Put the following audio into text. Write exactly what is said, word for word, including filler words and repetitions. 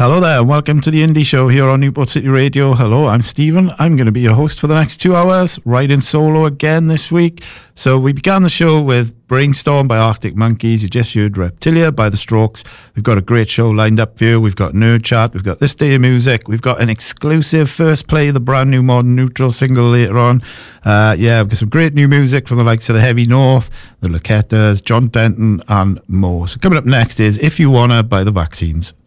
Hello there, and welcome to the Indie Show here on Newport City Radio. Hello, I'm Stephen. I'm going to be your host for the next two hours, riding solo again this week. So we began the show with Brainstorm by Arctic Monkeys. You just heard Reptilia by The Strokes. We've got a great show lined up for you. We've got Nerd Chat. We've got This Day of Music. We've got an exclusive first play, the brand new Modern Neutral single later on. Uh, yeah, we've got some great new music from the likes of the Heavy North, the Loquettas, John Denton, and more. So coming up next is If You Wanna by The Vaccines.